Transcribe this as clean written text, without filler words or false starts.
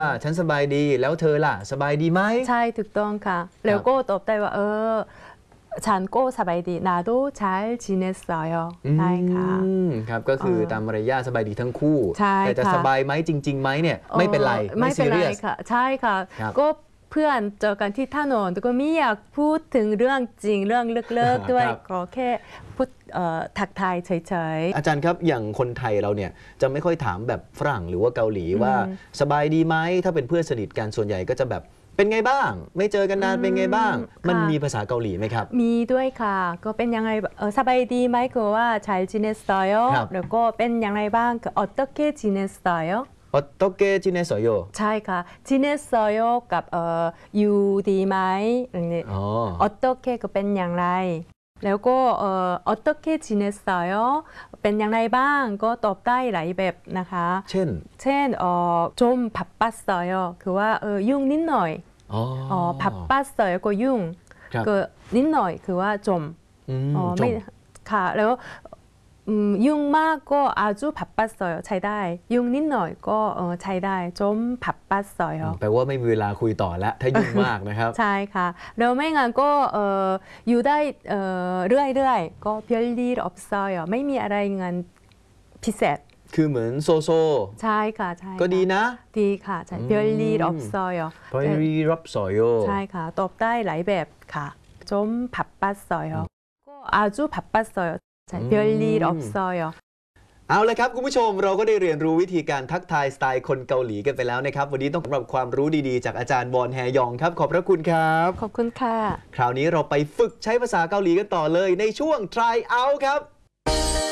ฉันสบายดีแล้วเธอล่ะสบายดีไหมใช่ถูกต้องค่ะแล้วก็ตอบได้ว่าฉันก็สบายดี나도 잘 지냈어요ใช่ค่ะครับก็คือตามมารยาทสบายดีทั้งคู่ใช่แต่จะสบายไหมจริงๆไหมเนี่ยไม่เป็นไรไม่ซีเรียสค่ะใช่ค่ะก็เพื่อนเจอกันที่ถนนก็ไม่อยากพูดถึงเรื่องจริงเรื่องลึกๆด้วยก็แค่พูดทักทายเฉยๆอาจารย์ครับอย่างคนไทยเราเนี่ยจะไม่ค่อยถามแบบฝรั่งหรือว่าเกาหลีว่าสบายดีไหมถ้าเป็นเพื่อนสนิทกันส่วนใหญ่ก็จะแบบเป็นไงบ้างไม่เจอกันนานเป็นไงบ้างมันมีภาษาเกาหลีไหมครับมีด้วยค่ะก็เป็นยังไงสบายดีไหมก็ว่า잘 지냈어요แล้วก็เป็นยังไงบ้างก็어떻게 지냈어요 어떻게 지냈어요 ใช่ค่ะ지냈어요กับอยู่ดีไหมอย่างนี้어떻게ก็เป็นอย่างไรแล้วก็어떻게 지냈어요เป็นอย่างไรบ้างก็ตอบได้หลายแบบนะคะเช่น 좀 바빴어요คือว่ายุ่งนิดหน่อย바빴어요ก็ยุ่งก็นิดหน่อยคือว่าไม่ค่ะแล้วยุ่งมากก็아주 바빴어요ใช้ได้ยุ่งนิดหน่อยก็ใช้ได้좀 바빴어요 แปลว่าไม่มีเวลาคุยต่อแล้วถ้ายุ่งมากนะครับใช่ค่ะแล้วไม่งั้นก็อยู่ได้เรื่อยๆก็별일 없어요ไม่มีอะไรเงินพิเศษคือเหมือนโซใช่ค่ะใช่ก็ดีนะดีค่ะใช่별일 없어요 별일 없어요 ใช่ค่ะตอบได้หลายแบบค่ะ좀 바빴어요ก็아주 바빴어요ใช่별일 없어요 เอาเลยครับคุณผู้ชมเราก็ได้เรียนรู้วิธีการทักทายสไตล์คนเกาหลีกันไปแล้วนะครับวันนี้ต้องสำหรับความรู้ดีๆจากอาจารย์บอนแฮยองครับขอบพระคุณครับขอบคุณค่ะคราวนี้เราไปฝึกใช้ภาษาเกาหลีกันต่อเลยในช่วง try out ครับ